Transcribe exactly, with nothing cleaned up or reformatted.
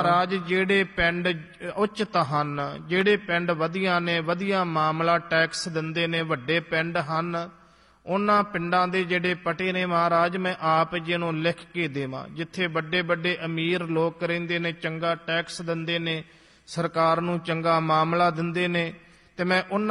महाराज ਜਿਹੜੇ ਪਿੰਡ ਉੱਚਿਤ ਹਨ, ਜਿਹੜੇ ਪਿੰਡ ਵਧੀਆ ਨੇ, ਵਧੀਆ ਮਾਮਲਾ ਟੈਕਸ ਦਿੰਦੇ ਨੇ, ਵੱਡੇ ਪਿੰਡ ਹਨ, ਉਹਨਾਂ ਪਿੰਡਾਂ ਦੇ ਜਿਹੜੇ ਪਟੇ ਨੇ ਮਹਾਰਾਜ ਮੈਂ ਆਪ ਜੀ ਨੂੰ ਲਿਖ ਕੇ ਦੇਵਾਂ। ਜਿੱਥੇ ਵੱਡੇ ਵੱਡੇ ਅਮੀਰ ਲੋਕ ਰਹਿੰਦੇ ਨੇ, ਚੰਗਾ ਟੈਕਸ ਦਿੰਦੇ ਨੇ, ਸਰਕਾਰ ਨੂੰ ਚੰਗਾ ਮਾਮਲਾ ਦਿੰਦੇ ਨੇ, ਤੇ ਮੈਂ ਉਹਨਾਂ